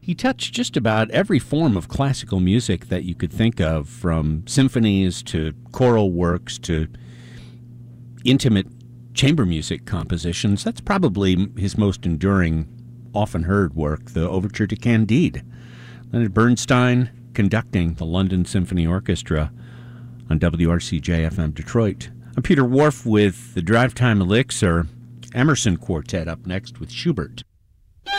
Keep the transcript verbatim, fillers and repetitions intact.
He touched just about every form of classical music that you could think of, from symphonies to choral works to intimate chamber music compositions. That's probably his most enduring, often heard work, the Overture to Candide. Leonard Bernstein conducting the London Symphony Orchestra on W R C J F M Detroit. I'm Peter Wharf with the Drive Time Elixir. Emerson Quartet up next with Schubert.